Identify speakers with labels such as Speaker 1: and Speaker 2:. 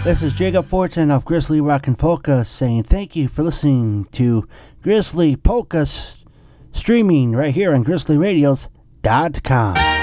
Speaker 1: This is Jacob Fortune of Grizzly Rockin' Polka saying thank you for listening to Grizzly Polka streaming right here on GrizzlyRadios.com.